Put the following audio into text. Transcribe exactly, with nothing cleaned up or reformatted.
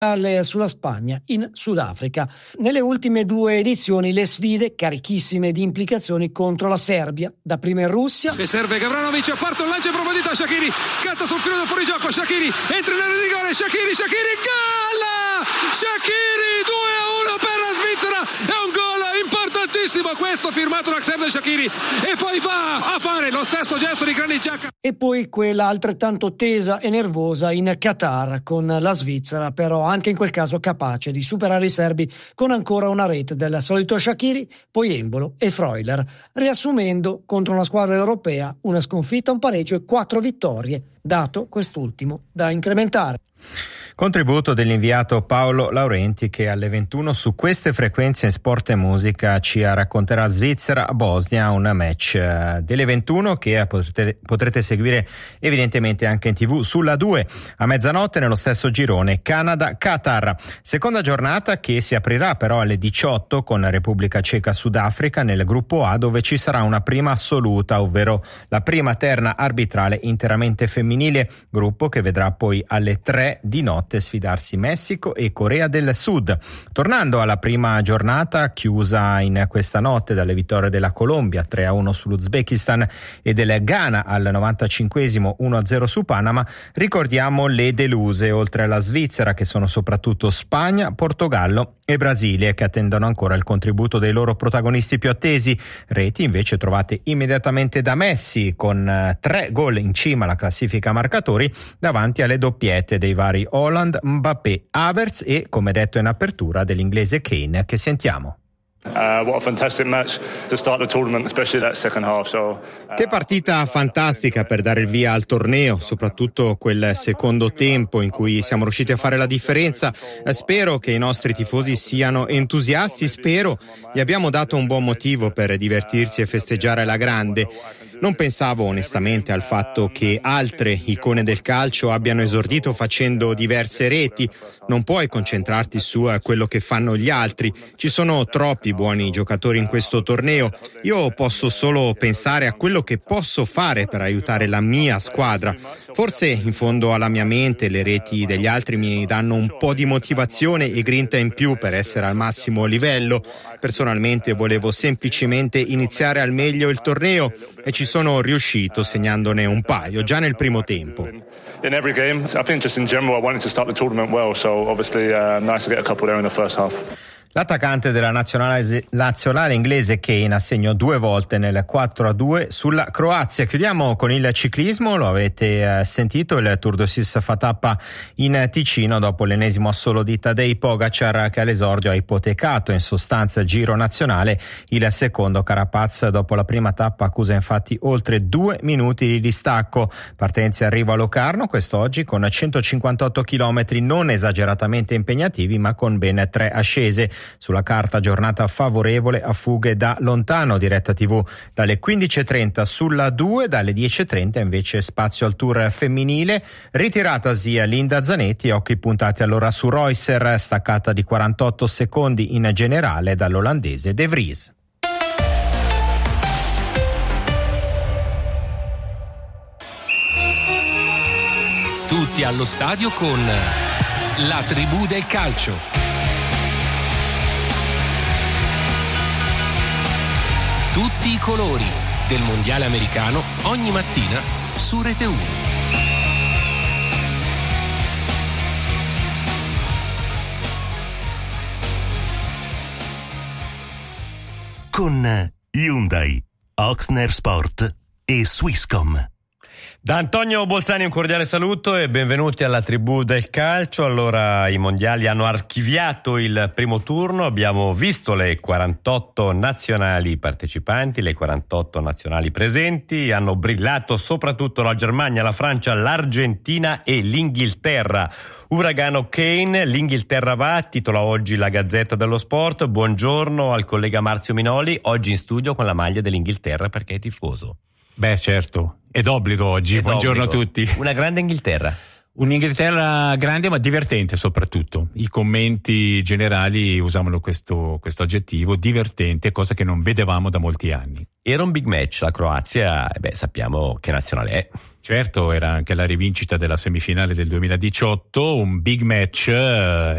sulla Spagna in Sudafrica. Nelle ultime due edizioni le sfide carichissime di implicazioni contro la Serbia, dapprima in Russia. E serve Gavranovic, parte un lancio in profondità, Shaqiri scatta sul filo del fuorigioco, Shaqiri entra nell'area di rigore, Shaqiri, Shaqiri, gol! Shaqiri due a uno per la Svizzera, è un gol importantissimo questo, firmato da Xherdan Shaqiri, e poi va a fare lo stesso gesto di Granit Xhaka. E poi quella altrettanto tesa e nervosa in Qatar con la Svizzera, però anche in quel caso capace di superare i serbi con ancora una rete del solito Shaqiri, poi Embolo e Freuler. Riassumendo, contro una squadra europea, una sconfitta, un pareggio e quattro vittorie, dato quest'ultimo da incrementare. Contributo dell'inviato Paolo Laurenti, che alle ventuno su queste frequenze in Sport e Musica ci racconterà Svizzera-Bosnia, un match delle ventuno che potrete, potrete seguire evidentemente anche in tv sulla due. A mezzanotte nello stesso girone Canada-Qatar. Seconda giornata che si aprirà però alle diciotto con Repubblica Ceca-Sudafrica nel gruppo A, dove ci sarà una prima assoluta, ovvero la prima terna arbitrale interamente femminile, gruppo che vedrà poi alle tre di notte sfidarsi Messico e Corea del Sud. Tornando alla prima giornata, chiusa in questa notte dalle vittorie della Colombia tre a uno sull'Uzbekistan e del Ghana al novantacinquesimo uno a zero su Panama, ricordiamo le deluse oltre alla Svizzera, che sono soprattutto Spagna, Portogallo e Brasile, che attendono ancora il contributo dei loro protagonisti più attesi. Reti invece trovate immediatamente da Messi, con tre gol in cima alla classifica marcatori davanti alle doppiette dei vari Haaland, Mbappé, Havertz e, come detto in apertura, dell'inglese Kane, che sentiamo. Uh, what a fantastic match to start the tournament, especially that second half. So, uh, che partita fantastica per dare il via al torneo, soprattutto quel secondo tempo in cui siamo riusciti a fare la differenza. Eh, spero che i nostri tifosi siano entusiasti, spero gli abbiamo dato un buon motivo per divertirsi e festeggiare alla grande. Non pensavo onestamente al fatto che altre icone del calcio abbiano esordito facendo diverse reti. Non puoi concentrarti su quello che fanno gli altri. Ci sono troppi buoni giocatori in questo torneo. Io posso solo pensare a quello che posso fare per aiutare la mia squadra. Forse in fondo alla mia mente le reti degli altri mi danno un po' di motivazione e grinta in più per essere al massimo livello. Personalmente volevo semplicemente iniziare al meglio il torneo e ci sono riuscito segnandone un paio già nel primo tempo. In every game, I think just in general I wanted to start the tournament well, so obviously uh, nice to get a couple there in the first half. L'attaccante della nazionale, nazionale inglese Kane assegnò due volte nel quattro a due sulla Croazia. Chiudiamo con il ciclismo, lo avete eh, sentito, il Tour de Suisse fa tappa in Ticino dopo l'ennesimo assolo di Tadej Pogacar, che all'esordio ha ipotecato in sostanza il giro nazionale. Il secondo, Carapaz, dopo la prima tappa accusa infatti oltre due minuti di distacco. Partenza e arrivo a Locarno quest'oggi con centocinquantotto chilometri non esageratamente impegnativi, ma con ben tre ascese. Sulla carta giornata favorevole a fughe da lontano, diretta tivù dalle quindici e trenta sulla due, dalle dieci e trenta invece spazio al tour femminile. Ritiratasi Linda Zanetti, occhi puntati allora su Reusser, staccata di quarantotto secondi in generale dall'olandese De Vries. Tutti allo stadio con la tribù del calcio. Tutti i colori del mondiale americano ogni mattina su Rete uno. Con Hyundai, Oxner Sport e Swisscom. Da Antonio Bolzani un cordiale saluto e benvenuti alla tribù del calcio. Allora, i mondiali hanno archiviato il primo turno, abbiamo visto le quarantotto nazionali partecipanti, le quarantotto nazionali presenti, hanno brillato soprattutto la Germania, la Francia, l'Argentina e l'Inghilterra. Uragano Kane, l'Inghilterra va, titola oggi la Gazzetta dello Sport. Buongiorno al collega Marzio Minoli, oggi in studio con la maglia dell'Inghilterra perché è tifoso. Beh, certo, è d'obbligo oggi. È buongiorno d'obbligo. A tutti. Una grande Inghilterra. Un'Inghilterra grande ma divertente soprattutto. I commenti generali usavano questo, questo aggettivo, divertente, cosa che non vedevamo da molti anni. Era un big match, la Croazia, beh, sappiamo che nazionale è. Certo, era anche la rivincita della semifinale del duemiladiciotto, un big match, eh,